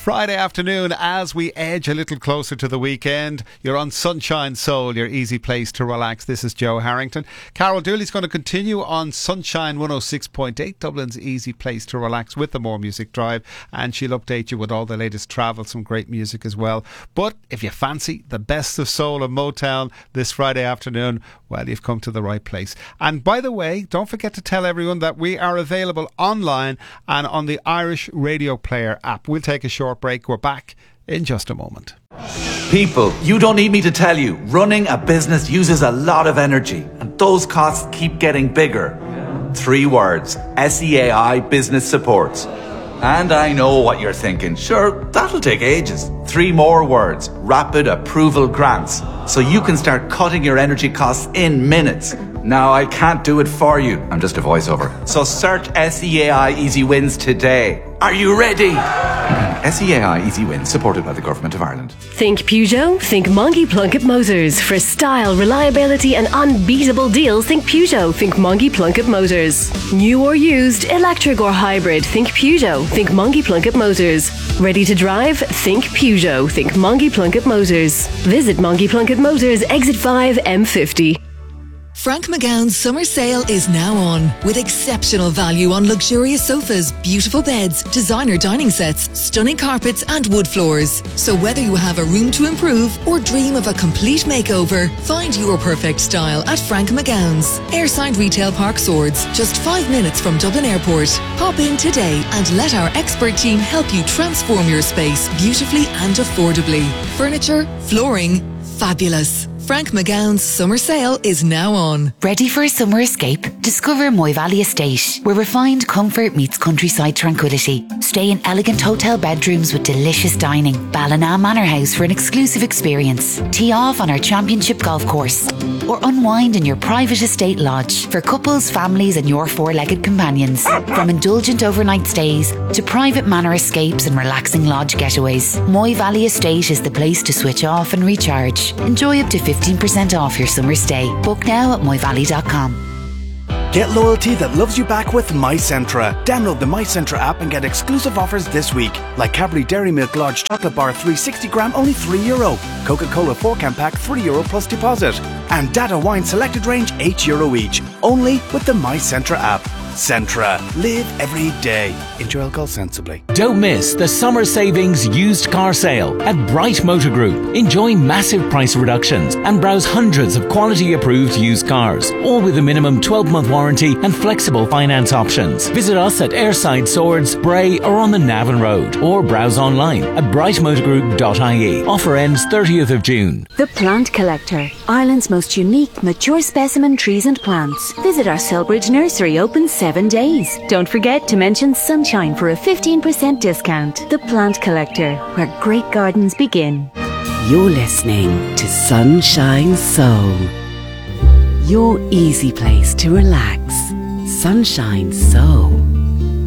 Friday afternoon as we edge a little closer to the weekend. You're on Sunshine Soul, your easy place to relax. This is Joe Harrington. Carol Dooley's going to continue on Sunshine 106.8, Dublin's easy place to relax with the More Music Drive, and she'll update you with all the latest travel, some great music as well. But if you fancy the best of soul and Motown this Friday afternoon, well, you've come to the right place. And by the way, don't forget to tell everyone that we are available online and on the Irish Radio Player app. We'll take a short break. We're back in just a moment. People, you don't need me to tell you, running a business uses a lot of energy and those costs keep getting bigger. 3 words, SEAI Business Supports. And I know what you're thinking, sure, that'll take ages. 3 more words, Rapid Approval Grants, so you can start cutting your energy costs in minutes. Now, I can't do it for you. I'm just a voiceover. So search SEAI Easy Wins today. Are you ready? SEAI Easy Wins, supported by the Government of Ireland. Think Peugeot? Think Mongie Plunkett Motors. For style, reliability and unbeatable deals, think Peugeot. Think Mongie Plunkett Motors. New or used, electric or hybrid, think Peugeot. Think Mongie Plunkett Motors. Ready to drive? Think Peugeot. Think Mongie Plunkett Motors. Visit Mongie Plunkett Motors, Exit 5, M50. Frank McGowan's summer sale is now on, with exceptional value on luxurious sofas, beautiful beds, designer dining sets, stunning carpets and wood floors. So whether you have a room to improve or dream of a complete makeover, find your perfect style at Frank McGowan's. Airside Retail Park Swords, just 5 minutes from Dublin Airport. Pop in today and let our expert team help you transform your space beautifully and affordably. Furniture, flooring, fabulous. Frank McGowan's summer sale is now on. Ready for a summer escape? Discover Moy Valley Estate, where refined comfort meets countryside tranquility. Stay in elegant hotel bedrooms with delicious dining. Ballina Manor House for an exclusive experience. Tee off on our championship golf course. Or unwind in your private estate lodge for couples, families and your 4-legged companions. From indulgent overnight stays to private manor escapes and relaxing lodge getaways, Moy Valley Estate is the place to switch off and recharge. Enjoy up to 15% off your summer stay. Book now at moyvalley.com. Get loyalty that loves you back with MyCentra. Download the MyCentra app and get exclusive offers this week. Like Cadbury Dairy Milk Large Chocolate Bar 360 gram, only €3. Coca-Cola 4-can pack, €3 plus deposit. And Data Wine Selected Range, €8 each. Only with the MyCentra app. Centra. Live every day. Enjoy alcohol sensibly. Don't miss the summer savings used car sale at Bright Motor Group. Enjoy massive price reductions and browse hundreds of quality approved used cars, all with a minimum 12-month warranty and flexible finance options. Visit us at Airside Swords, Bray or on the Navan Road, or browse online at brightmotorgroup.ie. Offer ends 30th of June. The Plant Collector, Ireland's most unique mature specimen trees and plants. Visit our Selbridge nursery, open 7 days. Don't forget to mention Sunshine for a 15% discount. The Plant Collector, where great gardens begin. You're listening to Sunshine Soul, your easy place to relax. Sunshine Soul.